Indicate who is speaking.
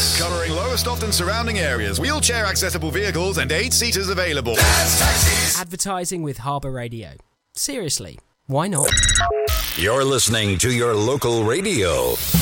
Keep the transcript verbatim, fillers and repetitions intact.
Speaker 1: Tax. Covering Lowestoft and surrounding areas. Wheelchair accessible vehicles and eight seaters available.
Speaker 2: Dad's Taxis.
Speaker 3: Advertising with Harbour Radio. Seriously, why not?
Speaker 4: You're listening to your local radio.